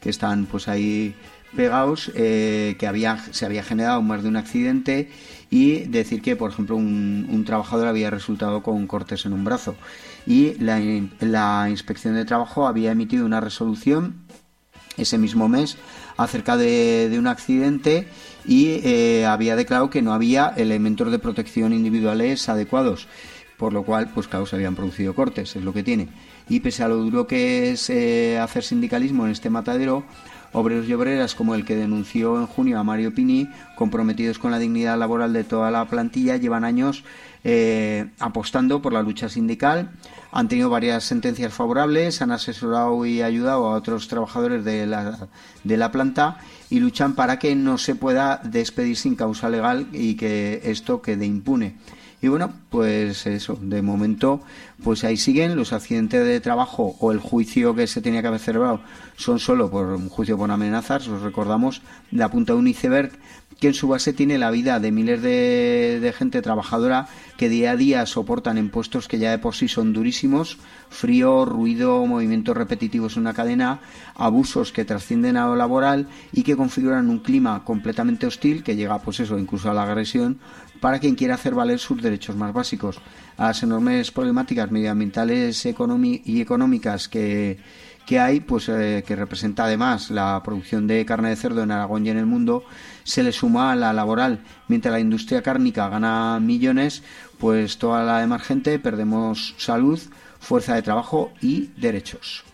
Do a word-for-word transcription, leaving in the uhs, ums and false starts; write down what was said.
que están pues ahí pegados, eh, que había se había generado más de un accidente, y decir que, por ejemplo, un, un trabajador había resultado con cortes en un brazo, y la, la Inspección de Trabajo había emitido una resolución ese mismo mes acerca de, de un accidente, y eh, había declarado que no había elementos de protección individuales adecuados, por lo cual, pues claro, se habían producido cortes, es lo que tiene. Y pese a lo duro que es eh, hacer sindicalismo en este matadero, obreros y obreras como el que denunció en junio a Mario Pini, comprometidos con la dignidad laboral de toda la plantilla, llevan años eh, apostando por la lucha sindical. Han tenido varias sentencias favorables, han asesorado y ayudado a otros trabajadores de la, de la planta, y luchan para que no se pueda despedir sin causa legal y que esto quede impune. Y bueno, pues eso, de momento, pues ahí siguen los accidentes de trabajo, o el juicio que se tenía que haber celebrado son solo por un juicio por amenazas. Os recordamos la punta de un iceberg que en su base tiene la vida de miles de, de gente trabajadora que día a día soportan en puestos que ya de por sí son durísimos: frío, ruido, movimientos repetitivos en una cadena, abusos que trascienden a lo laboral y que configuran un clima completamente hostil que llega, pues eso, incluso a la agresión para quien quiera hacer valer sus derechos más básicos. A las enormes problemáticas medioambientales economi- y económicas que, que hay, pues eh, que representa además la producción de carne de cerdo en Aragón y en el mundo, se le suma a la laboral. Mientras la industria cárnica gana millones, pues toda la demás gente perdemos salud, fuerza de trabajo y derechos.